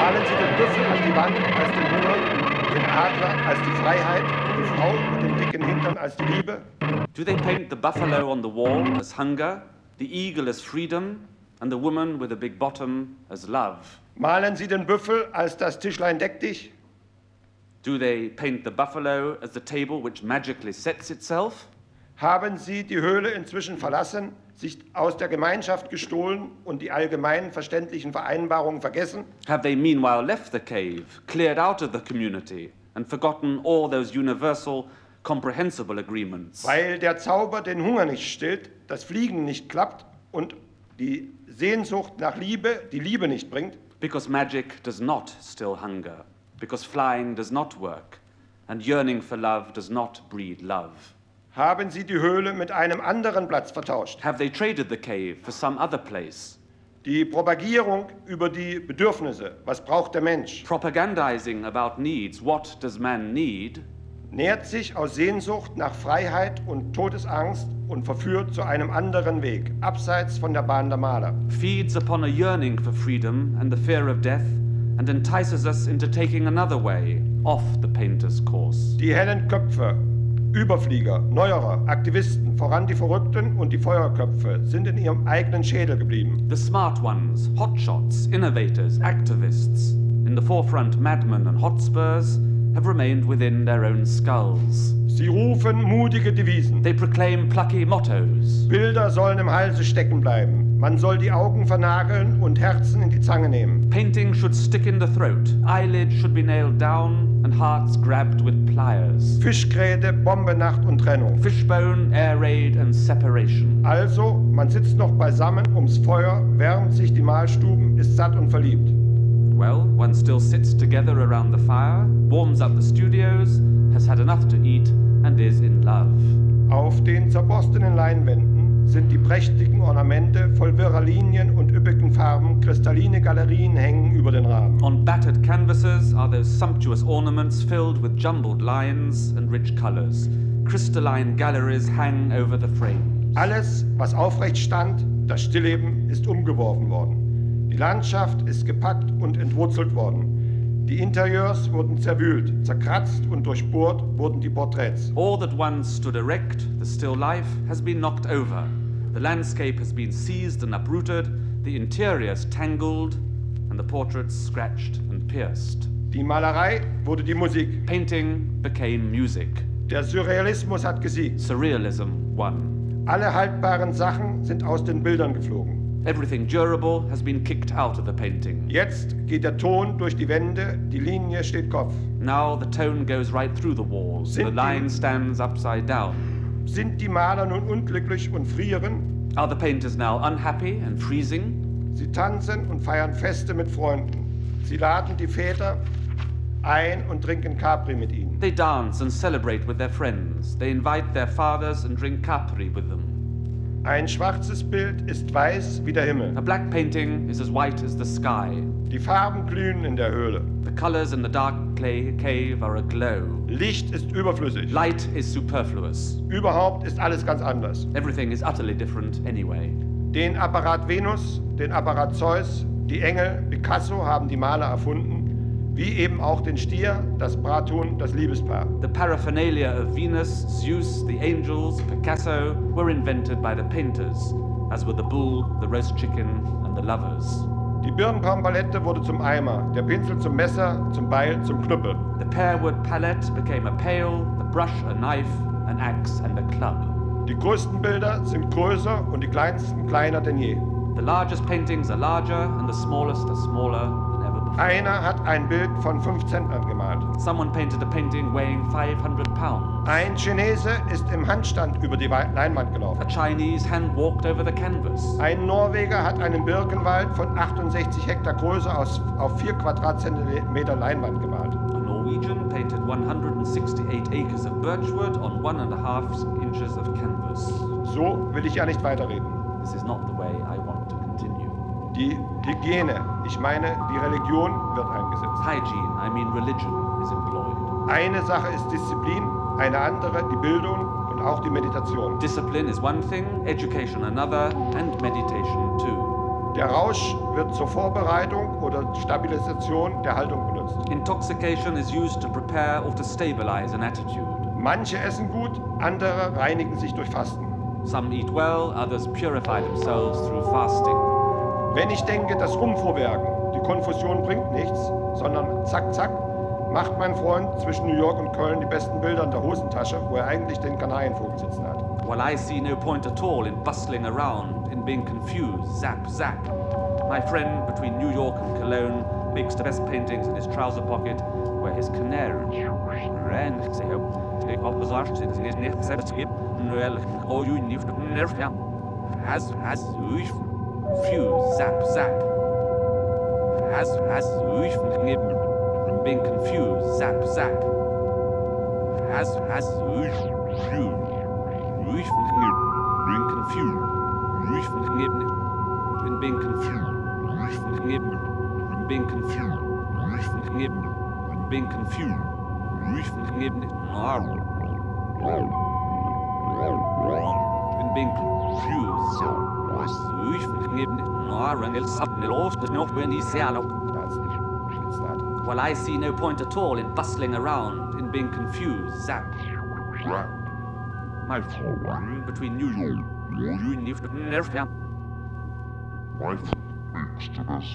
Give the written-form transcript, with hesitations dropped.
Malen Sie den Büffel als die Wand, als den Hunger, den Adler als die Freiheit, die Frau mit dem dicken Hintern als die Liebe? Do they paint the buffalo on the wall as hunger, the eagle as freedom, and the woman with a big bottom as love? Malen Sie den Büffel als das Tischlein deck dich? Do they paint the buffalo as the table which magically sets itself? Haben Sie die Höhle inzwischen verlassen, sich aus der Gemeinschaft gestohlen und die allgemeinen verständlichen Vereinbarungen vergessen? Have they meanwhile left the cave, cleared out of the community, and forgotten all those universal, comprehensible agreements? Weil der Zauber den Hunger nicht stillt, das Fliegen nicht klappt und die Sehnsucht nach Liebe die Liebe nicht bringt? Because magic does not still hunger, because flying does not work, and yearning for love does not breed love. Haben Sie die Höhle mit einem anderen Platz vertauscht? Have they traded the cave for some other place? Die Propagierung über die Bedürfnisse, was braucht der Mensch, Propagandizing about needs, what does man need, nährt sich aus Sehnsucht nach Freiheit und Todesangst und verführt zu einem anderen Weg, abseits von der Bahn der Maler. feeds upon a yearning for freedom and the fear of death, and entices us into taking another way, off the painter's course. Die hellen Köpfe, Überflieger, Neuerer, Aktivisten, voran die Verrückten und die Feuerköpfe sind in ihrem eigenen Schädel geblieben. The smart ones, hotshots, innovators, activists, in the forefront madmen and hotspurs, have remained within their own skulls. Sie rufen mutige Devisen. They proclaim plucky mottos. Bilder sollen im Halse stecken bleiben. Man soll die Augen vernageln und Herzen in die Zange nehmen. Painting should stick in the throat, eyelids should be nailed down, and hearts grabbed with pliers. Fischgräte, Bombenacht und Trennung. Fishbone, air raid, and separation. Also, man sitzt noch beisammen ums Feuer, wärmt sich die Mahlstuben, ist satt und verliebt. Well, one still sits together around the fire, warms up the studios, has had enough to eat, and is in love. Auf den zerborstenen Leinwänden sind die prächtigen Ornamente voll wirrer Linien und üppigen Farben, kristalline Galerien hängen über den Rahmen. On battered canvases are those sumptuous ornaments filled with jumbled lines and rich colors. Crystalline galleries hang over the frames. Alles, was aufrecht stand, das Stillleben, ist umgeworfen worden. Die Landschaft ist gepackt und entwurzelt worden. Die Interieurs wurden zerwühlt, zerkratzt und durchbohrt wurden die Porträts. All that once stood erect, the still life, has been knocked over. The landscape has been seized and uprooted, the interiors tangled, and the portraits scratched and pierced. Die Malerei wurde die Musik. Painting became music. Der Surrealismus hat gesiegt. Surrealism won. Alle haltbaren Sachen sind aus den Bildern geflogen. Everything durable has been kicked out of the painting. Jetzt geht der Ton durch die Wände, die Linie steht Kopf. Now the tone goes right through the walls. The line stands upside down. Sind die Maler nun unglücklich und frieren? Are the painters now unhappy and freezing? Sie tanzen und feiern Feste mit Freunden. Sie laden die Väter ein und trinken Capri mit ihnen. They dance and celebrate with their friends. They invite their fathers and drink Capri with them. Ein schwarzes Bild ist weiß wie der Himmel. A black painting is as white as the sky. Die Farben glühen in der Höhle. The colors in the dark clay cave are aglow. Licht ist überflüssig. Light is superfluous. Überhaupt ist alles ganz anders. Everything is utterly different anyway. Den Apparat Venus, den Apparat Zeus, die Engel, Picasso haben die Maler erfunden, wie eben auch den Stier, das Brathun, das Liebespaar. The paraphernalia of Venus, Zeus, the angels, Picasso were invented by the painters, as were the bull, the roast chicken, and the lovers. Die Birnbaumbalette wurde zum Eimer, der Pinsel zum Messer, zum Beil, zum Knüppel. The pearwood palette became a pail, the brush a knife, an axe and a club. Die größten Bilder sind größer und die kleinsten kleiner denn je. The largest paintings are larger and the smallest are smaller than ever before. Einer hat ein Bild von 5 Zentnern gemalt. Someone painted a painting weighing 500 pounds. Ein Chinese ist im Handstand über die Leinwand gelaufen. A Chinese hand walked over the canvas. Ein Norweger hat einen Birkenwald von 68 Hektar Größe auf 4 Quadratzentimeter Leinwand gemalt. A Norwegian painted 168 acres of birchwood on 1.5 inches of canvas. So will ich ja nicht weiterreden. This is not the way I want to continue. Die Hygiene, ich meine, die Religion wird eingesetzt. Hygiene, I mean religion, is employed. Eine Sache ist Disziplin, eine andere die Bildung und auch die Meditation. Discipline is one thing, education another, and meditation too. Der Rausch wird zur Vorbereitung oder Stabilisation der Haltung benutzt. Intoxication is used to prepare or to stabilize an attitude. Manche essen gut, andere reinigen sich durch Fasten. Some eat well, others purify themselves through fasting. Wenn ich denke, das Rumvorwerken, die Konfusion bringt nichts, sondern zack, zack, macht mein Freund zwischen New York und Köln die besten Bilder in der Hosentasche, wo er eigentlich den Kanarienvogel sitzen hat. While I see no point at all in bustling around, in being confused, zap, zap. My friend between New York and Cologne makes the best paintings in his trouser pocket, where his canary fuse, zap, zap. Has being confused, zap, zap. Has being confused, being confused, being confused, being confused, in being While I see no point at all in bustling around, in being confused, zap. My between New York, Life needs to this